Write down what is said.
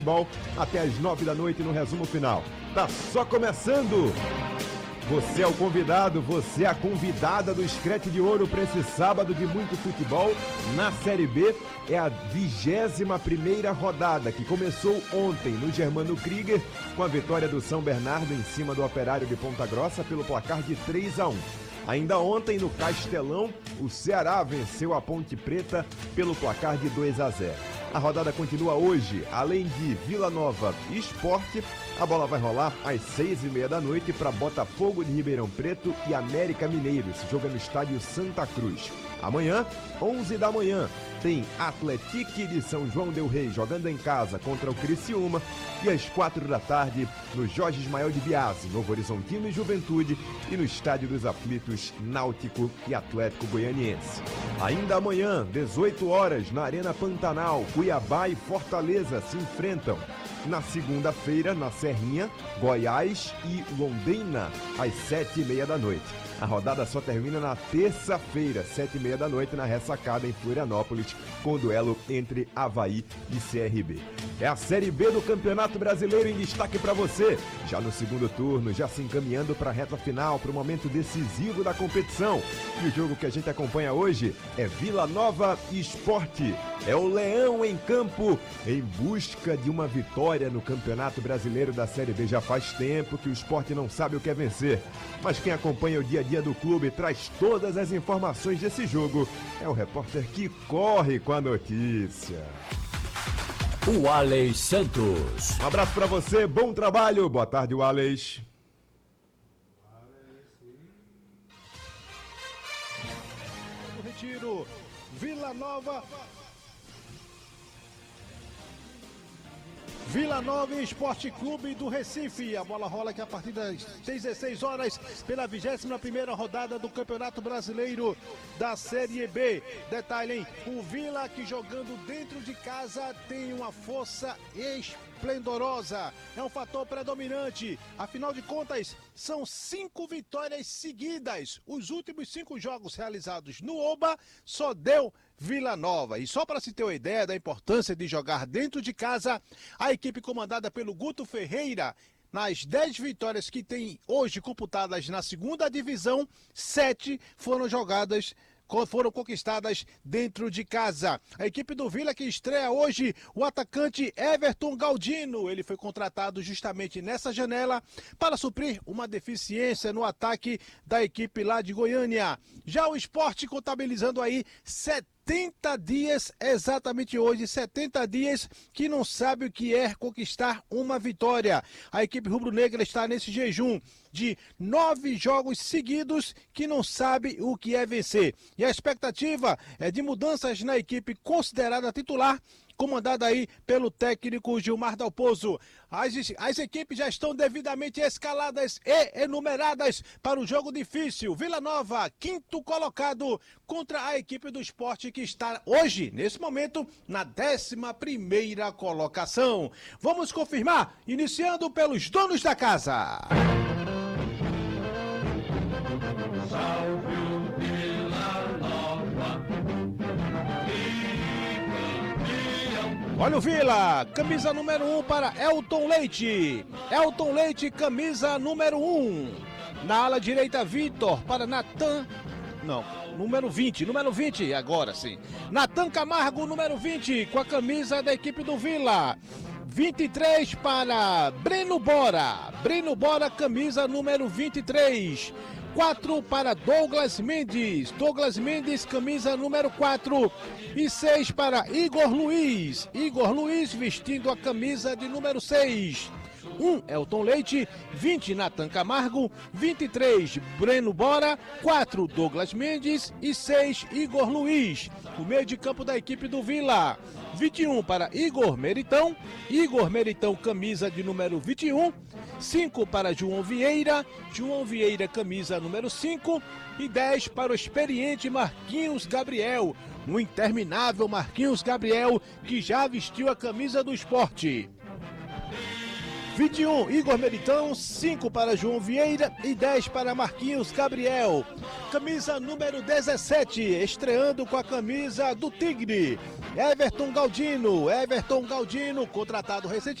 Futebol até às 9 da noite no resumo final. Tá só começando! Você é o convidado, você é a convidada do Scratch de Ouro para esse sábado de muito futebol na Série B. É a 21ª rodada que começou ontem no Germano Krieger com a vitória do São Bernardo em cima do Operário de Ponta Grossa pelo placar de 3-1. Ainda ontem no Castelão, o Ceará venceu a Ponte Preta pelo placar de 2-0. A rodada continua hoje, além de Vila Nova e Sport, a bola vai rolar às 6h30 da noite para Botafogo de Ribeirão Preto e América Mineiro. Esse jogo é no estádio Santa Cruz. Amanhã, 11 da manhã, tem Atlético de São João del Rei jogando em casa contra o Criciúma e às 4 da tarde no Jorge Ismael de Biase, Novo Horizontino e Juventude e no Estádio dos Aflitos, Náutico e Atlético Goianiense. Ainda amanhã, 18 horas, na Arena Pantanal, Cuiabá e Fortaleza se enfrentam. Na segunda-feira, na Serrinha, Goiás e Londrina, às 7h30 da noite. A rodada só termina na terça-feira, 7h30 da noite, na Ressacada, em Florianópolis, com o duelo entre Avaí e CRB. É a Série B do Campeonato Brasileiro em destaque para você. Já no segundo turno, já se encaminhando para a reta final, para o momento decisivo da competição. E o jogo que a gente acompanha hoje é Vila Nova e Sport. É o Leão em campo, em busca de uma vitória no Campeonato Brasileiro da Série B. Já faz tempo que o Sport não sabe o que é vencer. Mas quem acompanha o dia a dia do clube traz todas as informações desse jogo. É o repórter que corre com a notícia. O Alex Santos. Um abraço pra você, bom trabalho. Boa tarde, Alex. No retiro, Vila Nova e Esporte Clube do Recife. A bola rola aqui a partir das 16 horas pela 21ª rodada do Campeonato Brasileiro da Série B. Detalhe, hein? O Vila, que jogando dentro de casa, tem uma força esplendorosa. É um fator predominante. Afinal de contas, são 5 vitórias seguidas. Os últimos 5 jogos realizados no Oba só deu Vila Nova. E só para se ter uma ideia da importância de jogar dentro de casa, a equipe comandada pelo Guto Ferreira, nas 10 vitórias que tem hoje computadas na segunda divisão, 7 foram conquistadas dentro de casa. A equipe do Vila que estreia hoje o atacante Everton Galdino. Ele foi contratado justamente nessa janela para suprir uma deficiência no ataque da equipe lá de Goiânia. Já o Sport contabilizando aí 70 dias, exatamente hoje, 70 dias que não sabe o que é conquistar uma vitória. A equipe rubro-negra está nesse jejum de 9 jogos seguidos que não sabe o que é vencer. E a expectativa é de mudanças na equipe considerada titular, comandada aí pelo técnico Gilmar Dalpozo. As equipes já estão devidamente escaladas e enumeradas para o jogo difícil. Vila Nova, 5º colocado, contra a equipe do Sport, que está hoje, nesse momento, na 11ª colocação. Vamos confirmar, iniciando pelos donos da casa. Salve o Vila Nova. Olha o Vila, camisa número 1 para Elton Leite. Elton Leite, camisa número 1. Na ala direita, Vitor para Natan. Não, número 20, agora sim. Natan Camargo, número 20, com a camisa da equipe do Vila. 23 para Breno Bora. Breno Bora, camisa número 23. 4 para Douglas Mendes. Douglas Mendes, camisa número 4. E 6 para Igor Luiz. Igor Luiz vestindo a camisa de número 6. 1, Elton Leite. 20, Natan Camargo. 23, Breno Bora. 4, Douglas Mendes. E 6, Igor Luiz. O meio de campo da equipe do Vila. 21 para Igor Meritão. Igor Meritão, camisa de número 21. 5 para João Vieira. João Vieira, camisa número 5. E 10 para o experiente Marquinhos Gabriel. O interminável Marquinhos Gabriel, que já vestiu a camisa do Sport. 21, Igor Meritão. 5 para João Vieira e 10 para Marquinhos Gabriel. camisa número 17, estreando com a camisa do Tigre. Everton Galdino, contratado recentemente.